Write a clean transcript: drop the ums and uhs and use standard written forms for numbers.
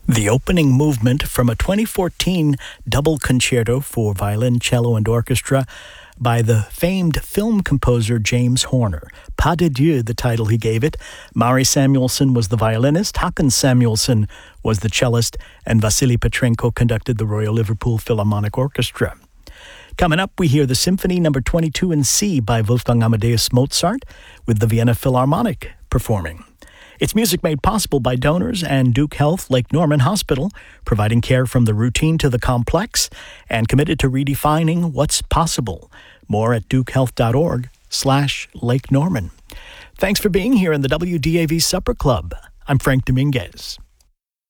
The opening movement from a 2014 double concerto for violin, cello, and orchestra by the famed film composer James Horner. Pas de Dieu, the title he gave it. Mari Samuelson was the violinist, Håkan Samuelsson was the cellist, and Vasily Petrenko conducted the Royal Liverpool Philharmonic Orchestra. Coming up, we hear the Symphony No. 22 in C by Wolfgang Amadeus Mozart with the Vienna Philharmonic performing. It's music made possible by donors and Duke Health Lake Norman Hospital, providing care from the routine to the complex and committed to redefining what's possible. More at dukehealth.org/Lake Norman. Thanks for being here in the WDAV Supper Club. I'm Frank Dominguez.